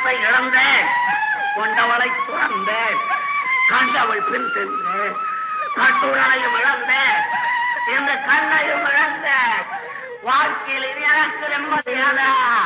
கற்பை இழந்தேன், கொண்டவளை துறந்தேன், கண்டவள் பின் சென்றேன், கட்டுடனையும் இழந்தேன், இந்த கண்ணையும் இழந்தேன். வாழ்க்கையில் இது எனக்கு நிம்மதியாதா?